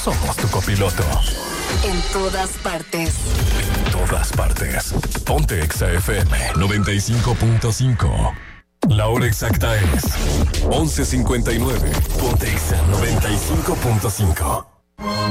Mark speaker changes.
Speaker 1: somos tu copiloto.
Speaker 2: En todas partes.
Speaker 1: En todas partes. Ponte Exa FM 95.5. La hora exacta es 11:59. Ponte Exa 95.5.